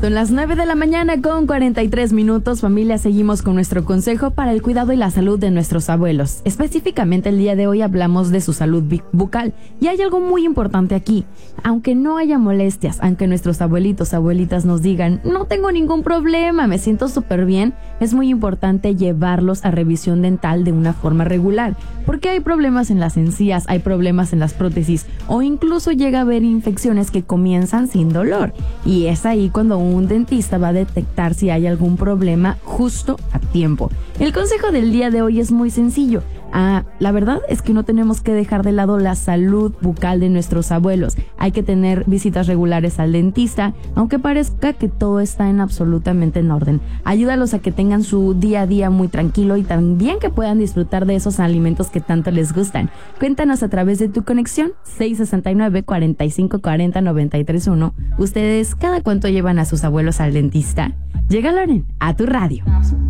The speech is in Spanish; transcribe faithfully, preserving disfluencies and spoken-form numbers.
Son las nueve de la mañana con cuarenta y tres minutos. Familia, seguimos con nuestro consejo para el cuidado y la salud de nuestros abuelos. Específicamente el día de hoy hablamos de su salud bucal. Y hay algo muy importante aquí. Aunque no haya molestias, aunque nuestros abuelitos, abuelitas nos digan, no tengo ningún problema, me siento súper bien, es muy importante llevarlos a revisión dental de una forma regular. Porque hay problemas en las encías, hay problemas en las prótesis o incluso llega a haber infecciones que comienzan sin dolor. Y es ahí cuando un dentista va a detectar si hay algún problema justo a tiempo. El consejo del día de hoy es muy sencillo. Ah, la verdad es que no tenemos que dejar de lado la salud bucal de nuestros abuelos. Hay que tener visitas regulares al dentista, aunque parezca que todo está en absolutamente en orden. Ayúdalos a que tengan su día a día muy tranquilo y también que puedan disfrutar de esos alimentos que tanto les gustan. Cuéntanos a través de tu conexión seis sesenta y nueve, cuarenta y cinco cuarenta, noventa y tres uno. ¿Ustedes cada cuánto llevan a sus abuelos al dentista? Llega Loren a tu radio.